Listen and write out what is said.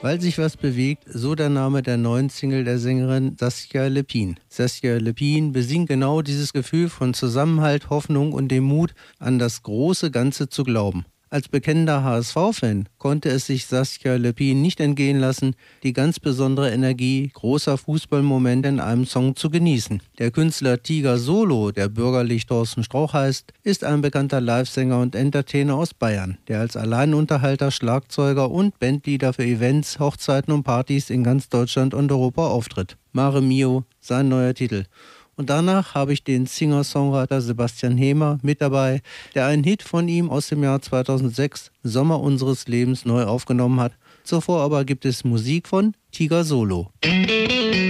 Weil sich was bewegt, so der Name der neuen Single der Sängerin Saskia Lepin. Saskia Lepin besingt genau dieses Gefühl von Zusammenhalt, Hoffnung und dem Mut, an das große Ganze zu glauben. Als bekennender HSV-Fan konnte es sich Saskia Lepin nicht entgehen lassen, die ganz besondere Energie großer Fußballmomente in einem Song zu genießen. Der Künstler Tiger Solo, der bürgerlich Thorsten Strauch heißt, ist ein bekannter Livesänger und Entertainer aus Bayern, der als Alleinunterhalter, Schlagzeuger und Bandleader für Events, Hochzeiten und Partys in ganz Deutschland und Europa auftritt. Mare Mio, sein neuer Titel. Und danach habe ich den Singer-Songwriter Sebastian Hemer mit dabei, der einen Hit von ihm aus dem Jahr 2006, Sommer unseres Lebens, neu aufgenommen hat. Zuvor aber gibt es Musik von Tiger Solo.